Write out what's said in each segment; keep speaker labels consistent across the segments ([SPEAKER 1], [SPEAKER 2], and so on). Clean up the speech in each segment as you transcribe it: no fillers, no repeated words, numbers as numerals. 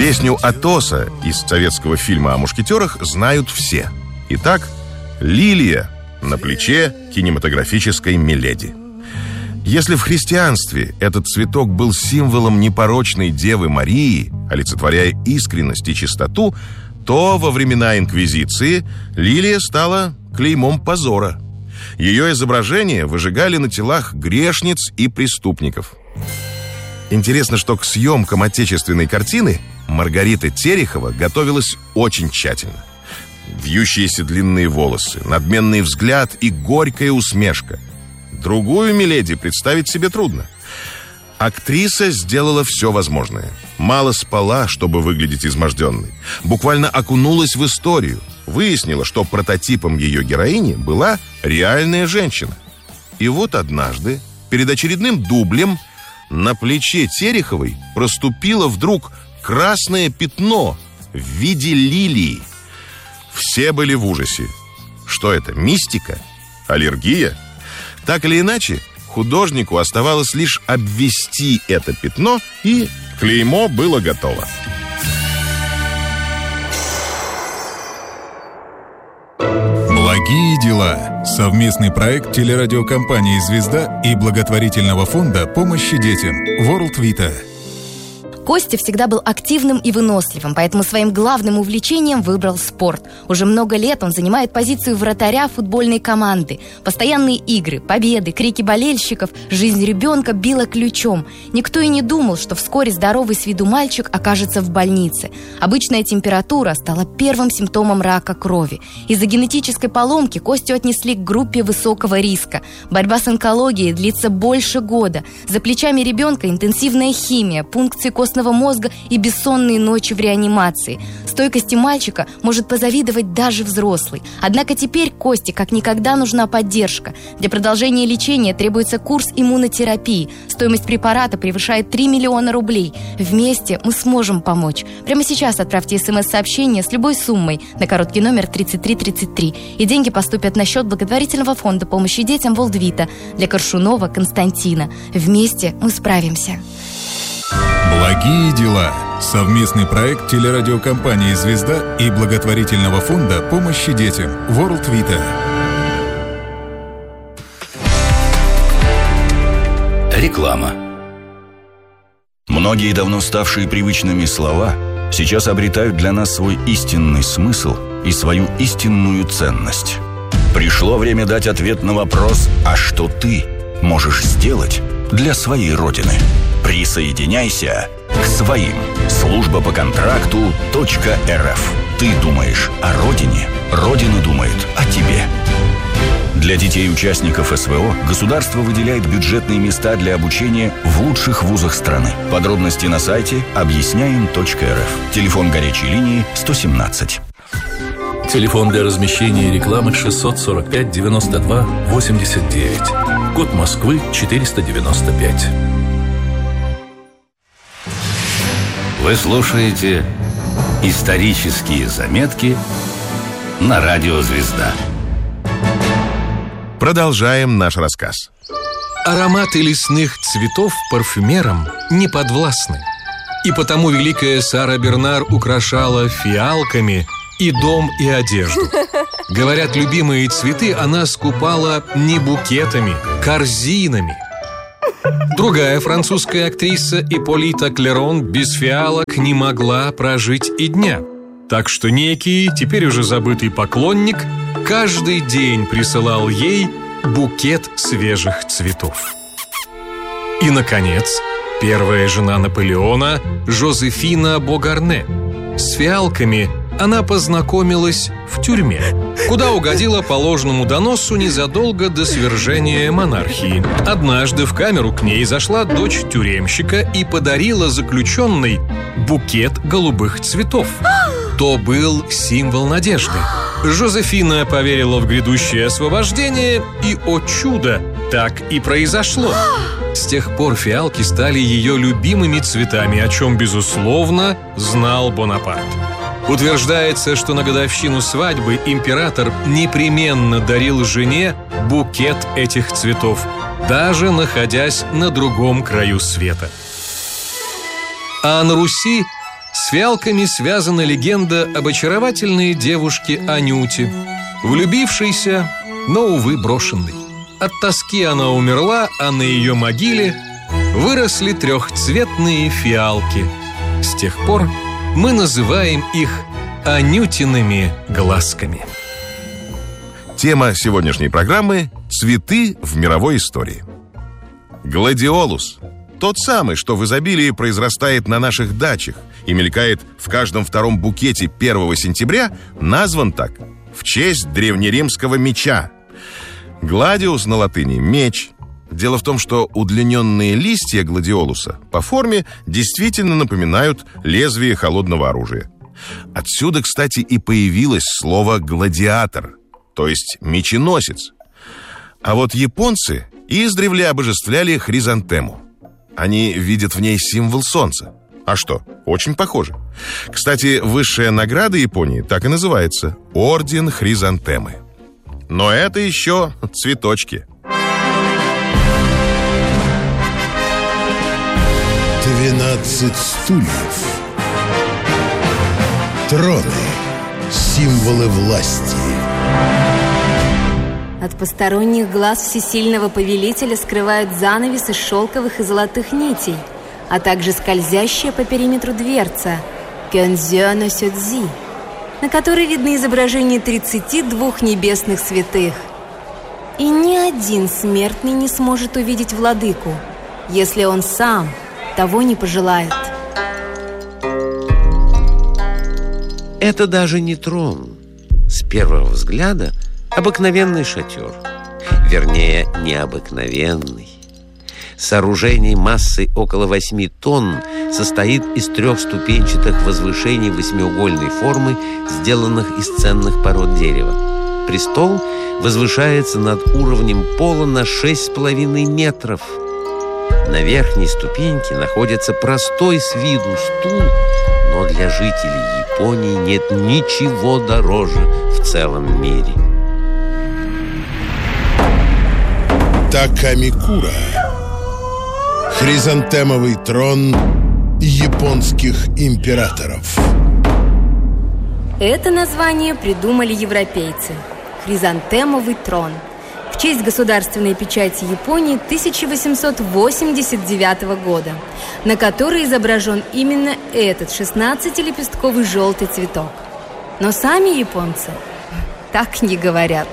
[SPEAKER 1] Песню Атоса из советского фильма о мушкетерах знают все. Итак, лилия на плече кинематографической миледи. Если в христианстве этот цветок был символом непорочной Девы Марии, олицетворяя искренность и чистоту, то во времена Инквизиции лилия стала клеймом позора. Ее изображение выжигали на телах грешниц и преступников. Интересно, что к съемкам отечественной картины Маргарита Терехова готовилась очень тщательно. Вьющиеся длинные волосы, надменный взгляд и горькая усмешка. Другую миледи представить себе трудно. Актриса сделала все возможное. Мало спала, чтобы выглядеть изможденной. Буквально окунулась в историю. Выяснила, что прототипом ее героини была реальная женщина. И вот однажды, перед очередным дублем, на плече Тереховой проступило вдруг красное пятно в виде лилии. Все были в ужасе. Что это, мистика? Аллергия? Так или иначе, художнику оставалось лишь обвести это пятно, и клеймо было готово.
[SPEAKER 2] Благие дела. Совместный проект телерадиокомпании «Звезда» и благотворительного фонда помощи детям World Vita.
[SPEAKER 3] Костя всегда был активным и выносливым, поэтому своим главным увлечением выбрал спорт. Уже много лет он занимает позицию вратаря футбольной команды. Постоянные игры, победы, крики болельщиков, жизнь ребенка била ключом. Никто и не думал, что вскоре здоровый с виду мальчик окажется в больнице. Обычная температура стала первым симптомом рака крови. Из-за генетической поломки Костю отнесли к группе высокого риска. Борьба с онкологией длится больше года. За плечами ребенка интенсивная химия, пункции костного мозга и бессонные ночи в реанимации. Стойкости мальчика может позавидовать даже взрослый. Однако теперь Косте как никогда нужна поддержка. Для продолжения лечения требуется курс иммунотерапии. Стоимость препарата превышает 3 миллиона рублей. Вместе мы сможем помочь. Прямо сейчас отправьте СМС-сообщение с любой суммой на короткий номер 3333. И деньги поступят на счет благотворительного фонда помощи детям World Vita для Коршунова Константина. Вместе мы справимся.
[SPEAKER 2] Благие дела. Совместный проект телерадиокомпании «Звезда» и благотворительного фонда помощи детям World Vita.
[SPEAKER 4] Реклама. Многие давно ставшие привычными слова сейчас обретают для нас свой истинный смысл и свою истинную ценность. Пришло время дать ответ на вопрос: а что ты можешь сделать для своей Родины? Присоединяйся к своим. Служба по контракту .рф. Ты думаешь о Родине, Родина думает о тебе. Для детей-участников СВО государство выделяет бюджетные места для обучения в лучших вузах страны. Подробности на сайте объясняем.рф. Телефон горячей линии 117.
[SPEAKER 5] Телефон для размещения рекламы 645 92 89. Код Москвы 495.
[SPEAKER 4] Вы слушаете исторические заметки на радио «Звезда».
[SPEAKER 1] Продолжаем наш рассказ.
[SPEAKER 6] Ароматы лесных цветов парфюмерам не подвластны. И потому великая Сара Бернар украшала фиалками и дом, и одежду. Говорят, любимые цветы она скупала не букетами, корзинами. Другая французская актриса Ипполита Клерон без фиалок не могла прожить и дня. Так что некий, теперь уже забытый поклонник каждый день присылал ей букет свежих цветов. И, наконец, первая жена Наполеона, Жозефина Богарне. С фиалками она познакомилась в тюрьме, куда угодила по ложному доносу незадолго до свержения монархии. Однажды в камеру к ней зашла дочь тюремщика и подарила заключенной букет голубых цветов. То был символ надежды. Жозефина поверила в грядущее освобождение, и, о чудо, так и произошло. С тех пор фиалки стали ее любимыми цветами, о чем, безусловно, знал Бонапарт. Утверждается, что на годовщину свадьбы император непременно дарил жене букет этих цветов, даже находясь на другом краю света. А на Руси С фиалками связана легенда об очаровательной девушке Анюте, влюбившейся, но, увы, брошенной. От тоски она умерла, а на ее могиле выросли трехцветные фиалки. С тех пор мы называем их Анютиными глазками.
[SPEAKER 1] Тема сегодняшней программы – цветы в мировой истории. Гладиолус – тот самый, что в изобилии произрастает на наших дачах и мелькает в каждом втором букете 1 сентября, назван так в честь древнеримского меча. Гладиус на латыни – меч. Дело в том, что удлиненные листья гладиолуса по форме действительно напоминают лезвие холодного оружия. Отсюда, кстати, и появилось слово «гладиатор», то есть меченосец. А вот японцы издревле обожествляли хризантему. Они видят в ней символ солнца. А что? Очень похоже. Кстати, высшая награда Японии так и называется – Орден Хризантемы. Но это еще цветочки.
[SPEAKER 7] 12 стульев. Троны. Символы власти.
[SPEAKER 8] От посторонних глаз всесильного повелителя скрывают занавес из шелковых и золотых нитей, а также скользящая по периметру дверца Кёнзё но Сёдзи, на которой видны изображения 32 небесных святых. И ни один смертный не сможет увидеть владыку, если он сам того не пожелает.
[SPEAKER 9] Это даже не трон. С первого взгляда обыкновенный шатер. Вернее, необыкновенный. Сооружение массой около 8 тонн состоит из 3 ступенчатых возвышений восьмиугольной формы, сделанных из ценных пород дерева. Престол возвышается над уровнем пола на 6,5 метров. На верхней ступеньке находится простой с виду стул, но для жителей Японии нет ничего дороже в целом мире.
[SPEAKER 7] Такамикура. Хризантемовый трон японских императоров.
[SPEAKER 8] Это название придумали европейцы. Хризантемовый трон. В честь государственной печати Японии 1889 года, на которой изображен именно этот 16-лепестковый желтый цветок. Но сами японцы так не говорят.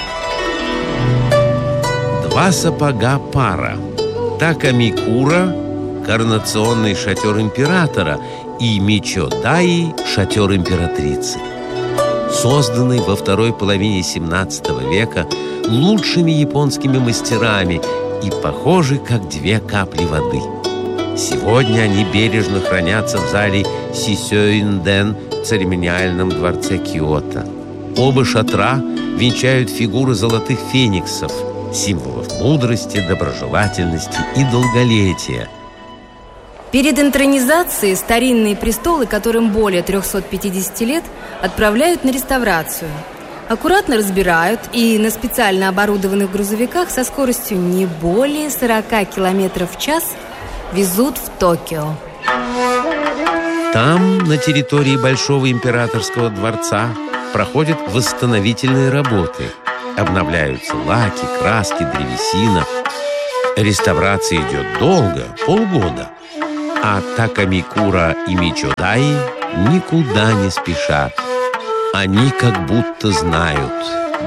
[SPEAKER 9] 2 сапога пара. Такамикура – коронационный шатер императора, и Мичодаи – шатер императрицы. Созданный во второй половине 17 века лучшими японскими мастерами и похожи, как 2 капли воды. Сегодня они бережно хранятся в зале Сисёинден в церемониальном дворце Киото. Оба шатра венчают фигуры золотых фениксов, символов мудрости, доброжелательности и долголетия.
[SPEAKER 8] Перед интронизацией старинные престолы, которым более 350 лет, отправляют на реставрацию. Аккуратно разбирают и на специально оборудованных грузовиках со скоростью не более 40 км в час везут в Токио.
[SPEAKER 9] Там, на территории Большого императорского дворца, проходят восстановительные работы. Обновляются лаки, краски, древесина. Реставрация идет долго, полгода. А Такамикура и Мичодаи никуда не спешат. Они как будто знают: